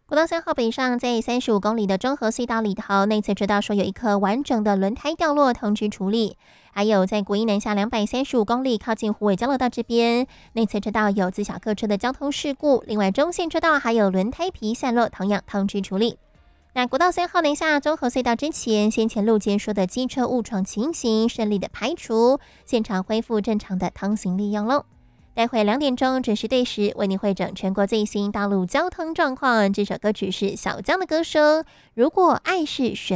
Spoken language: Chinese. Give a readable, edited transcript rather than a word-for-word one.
国道3号北上，在35公里的中和隧道里头，内侧车道说有一颗完整的轮胎掉落，通知处理。还有在国一南下235公里，靠近虎尾交流道这边，内侧车道有自小客车的交通事故。另外，中线车道还有轮胎皮散落，同样通知处理。那国道3号南下中和隧道之前，先前路肩说的机车误闯情形顺利的排除，现场恢复正常的通行利用喽。待会2点钟准时对时，为您汇整全国最新道路交通状况。这首歌曲是小江的歌声《如果爱是水》。